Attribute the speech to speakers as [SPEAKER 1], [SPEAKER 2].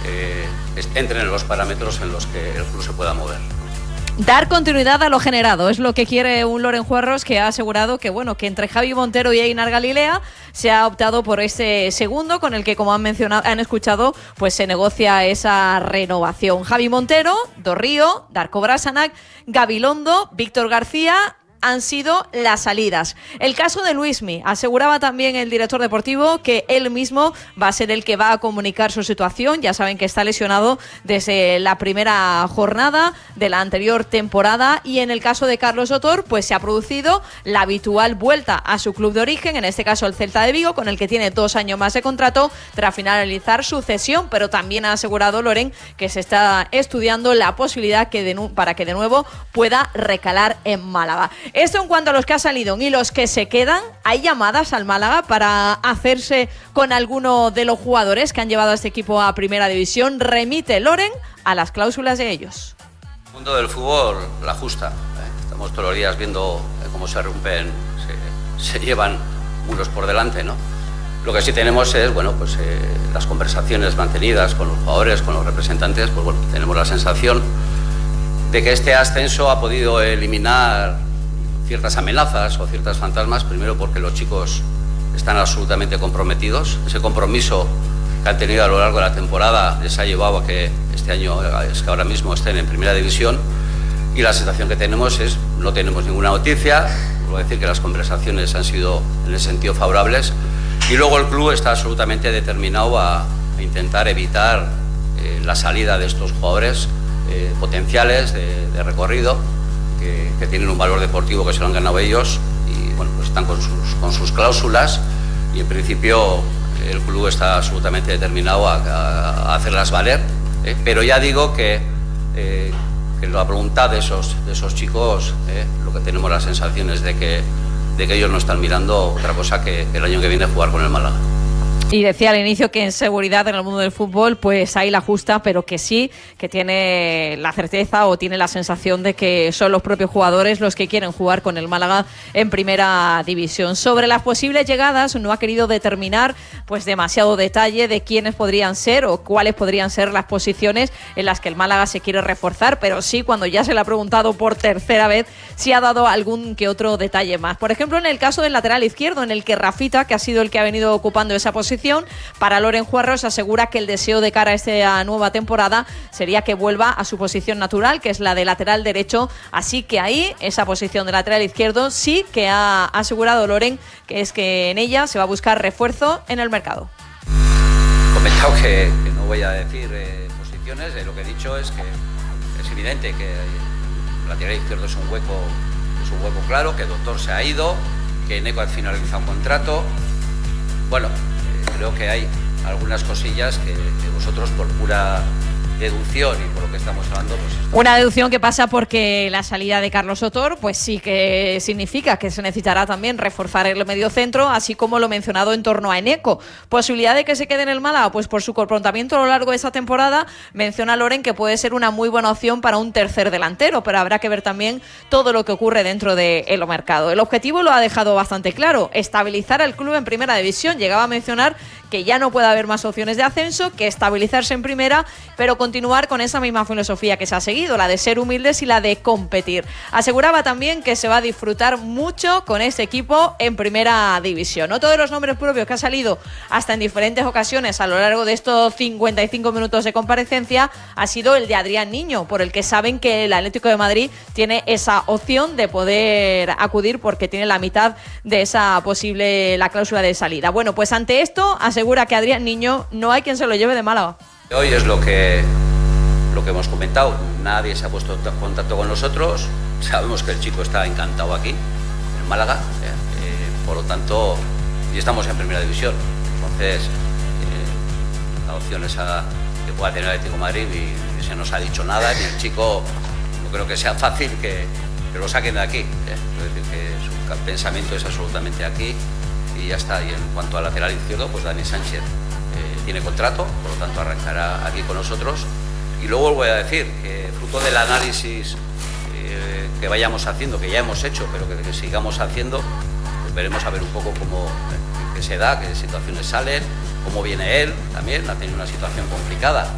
[SPEAKER 1] entren en los parámetros en los que el club se pueda mover.
[SPEAKER 2] Dar continuidad a lo generado es lo que quiere un Loren Juarros, que ha asegurado que que entre Javi Montero y Einar Galilea se ha optado por ese segundo, con el que, como han escuchado, pues se negocia esa renovación. Javi Montero, Dorrío, Darko Brasanac, Gabilondo, Víctor García han sido las salidas. El caso de Luismi, aseguraba también el director deportivo que él mismo va a ser el que va a comunicar su situación. Ya saben que está lesionado desde la primera jornada de la anterior temporada, y en el caso de Carlos Sotor, pues se ha producido la habitual vuelta a su club de origen, en este caso el Celta de Vigo, con el que tiene 2 años más de contrato tras finalizar su cesión, pero también ha asegurado Loren que se está estudiando la posibilidad para que de nuevo pueda recalar en Málaga. Esto en cuanto a los que han salido. Y los que se quedan, ¿hay llamadas al Málaga para hacerse con alguno de los jugadores que han llevado a este equipo a primera división? Remite Loren a las cláusulas de ellos.
[SPEAKER 1] El mundo del fútbol la justa. Estamos todos los días viendo cómo se rompen, se llevan unos por delante, ¿no? Lo que sí tenemos es, las conversaciones mantenidas con los jugadores, con los representantes, tenemos la sensación de que este ascenso ha podido eliminar ciertas amenazas o ciertas fantasmas, primero porque los chicos están absolutamente comprometidos. Ese compromiso que han tenido a lo largo de la temporada les ha llevado a que este año, es que ahora mismo estén en primera división, y la sensación que tenemos es, no tenemos ninguna noticia, vuelvo a decir que las conversaciones han sido en ese sentido favorables, y luego el club está absolutamente determinado a intentar evitar la salida de estos jugadores potenciales de recorrido, que tienen un valor deportivo que se lo han ganado ellos, y pues están con sus cláusulas, y en principio el club está absolutamente determinado a hacerlas valer, pero ya digo que la voluntad de esos chicos, lo que tenemos las sensaciones de que ellos no están mirando otra cosa que el año que viene jugar con el Málaga.
[SPEAKER 2] Y decía al inicio que en seguridad en el mundo del fútbol pues hay la justa, pero que sí, que tiene la certeza o tiene la sensación de que son los propios jugadores los que quieren jugar con el Málaga en primera división. Sobre las posibles llegadas no ha querido determinar pues demasiado detalle de quiénes podrían ser o cuáles podrían ser las posiciones en las que el Málaga se quiere reforzar, pero sí, cuando ya se le ha preguntado por tercera vez, sí ha dado algún que otro detalle más. Por ejemplo, en el caso del lateral izquierdo, en el que Rafita, que ha sido el que ha venido ocupando esa posición, para Loren Juarros, asegura que el deseo de cara a esta nueva temporada sería que vuelva a su posición natural, que es la de lateral derecho, así que ahí, esa posición de lateral izquierdo, sí que ha asegurado Loren que es que en ella se va a buscar refuerzo en el mercado.
[SPEAKER 1] He comentado que no voy a decir posiciones, lo que he dicho es que es evidente que el lateral izquierdo es un hueco claro, que el Doctor se ha ido, que Neco ha finalizado un contrato. Creo que hay algunas cosillas que vosotros, por pura deducción y por lo que estamos hablando, pues...
[SPEAKER 2] Una deducción que pasa porque la salida de Carlos Sotor pues sí que significa que se necesitará también reforzar el mediocentro, así como lo mencionado en torno a Eneco. Posibilidad de que se quede en el Málaga, pues por su comportamiento a lo largo de esta temporada, menciona Loren que puede ser una muy buena opción para un tercer delantero, pero habrá que ver también todo lo que ocurre dentro del mercado. El objetivo lo ha dejado bastante claro: estabilizar al club en primera división. Llegaba a mencionar que ya no puede haber más opciones de ascenso, que estabilizarse en primera, pero continuar con esa misma filosofía que se ha seguido, la de ser humildes y la de competir. Aseguraba también que se va a disfrutar mucho con este equipo en primera división. Otro de los nombres propios que ha salido hasta en diferentes ocasiones a lo largo de estos 55 minutos de comparecencia ha sido el de Adrián Niño, por el que saben que el Atlético de Madrid tiene esa opción de poder acudir porque tiene la mitad de esa posible, la cláusula de salida. Bueno, pues ante esto asegura que Adrián Niño no hay quien se lo lleve de Málaga.
[SPEAKER 1] Hoy es lo que hemos comentado, nadie se ha puesto en contacto con nosotros, sabemos que el chico está encantado aquí, en Málaga, por lo tanto, y estamos en primera división, entonces la opción es que pueda tener el Atlético de Madrid y se nos ha dicho nada, ni el chico, no creo que sea fácil que lo saquen de aquí, es decir, que su pensamiento es absolutamente aquí y ya está. Y en cuanto al lateral izquierdo, pues Dani Sánchez tiene contrato, por lo tanto arrancará aquí con nosotros. Y luego voy a decir que fruto del análisis que vayamos haciendo, que ya hemos hecho, pero que sigamos haciendo, pues veremos a ver un poco cómo qué se da, qué situaciones salen, cómo viene él también, ha tenido una situación complicada.